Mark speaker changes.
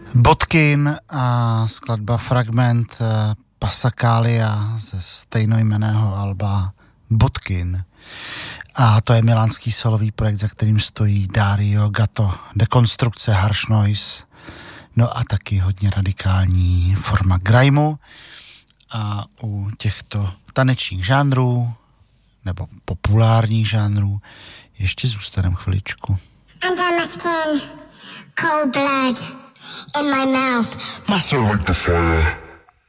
Speaker 1: Bodkin a skladba Fragment Passacaglia ze stejnojmenného alba Bodkin. A to je milánský solový projekt, za kterým stojí Dario Gatto, dekonstrukce Harsh Noise, no a taky hodně radikální forma grimeu. A u těchto tanečních žánrů, nebo populárních žánrů, ještě zůstaneme chviličku.
Speaker 2: Under my skin, cold blood in my mouth. Muscle like the fire.